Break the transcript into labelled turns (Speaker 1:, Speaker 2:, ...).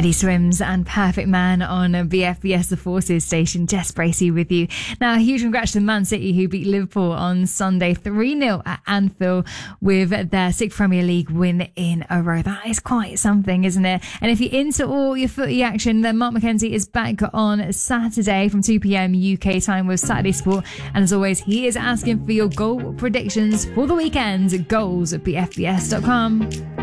Speaker 1: Teddy Swims and Perfect Man on BFBS The Forces station. Jess Bracey with you. Now, a huge congrats to Man City who beat Liverpool on Sunday 3-0 at Anfield with their 6th Premier League win in a row. That is quite something, isn't it? And if you're into all your footy action, then Mark McKenzie is back on Saturday from 2 p.m. UK time with Saturday Sport. And as always, he is asking for your goal predictions for the weekend. Goals at bfbs.com.